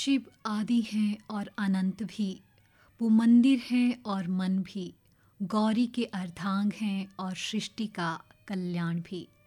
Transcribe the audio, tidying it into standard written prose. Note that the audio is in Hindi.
शिव आदि हैं और अनंत भी, वो मंदिर हैं और मन भी, गौरी के अर्धांग हैं और सृष्टि का कल्याण भी।